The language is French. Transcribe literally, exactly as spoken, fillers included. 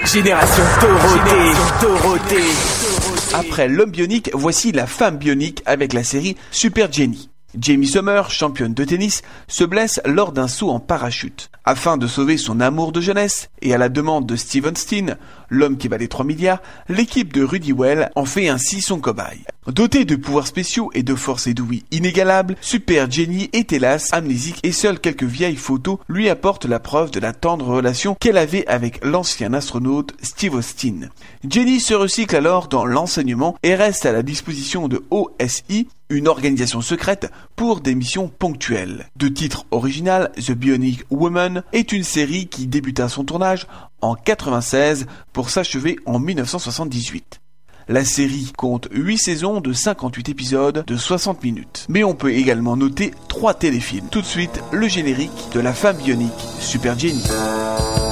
Génération Dorothée. Dorothée. Après l'homme bionique, voici la femme bionique avec la série Super Jenny. Jamie Summer, championne de tennis, se blesse lors d'un saut en parachute. Afin de sauver son amour de jeunesse, et à la demande de Steven Steen, l'homme qui valait trois milliards, l'équipe de Rudy Well en fait ainsi son cobaye. Dotée de pouvoirs spéciaux et de force et d'ouïe inégalables, Super Jenny est hélas amnésique et seules quelques vieilles photos lui apportent la preuve de la tendre relation qu'elle avait avec l'ancien astronaute Steve Austin. Jenny se recycle alors dans l'enseignement et reste à la disposition de O S I, une organisation secrète pour des missions ponctuelles. De titre original, The Bionic Woman est une série qui débuta son tournage en quatre-vingt-seize pour s'achever en mille neuf cent soixante-dix-huit. La série compte huit saisons de cinquante-huit épisodes de soixante minutes. Mais on peut également noter trois téléfilms. Tout de suite, le générique de la femme bionique, Super Jenny.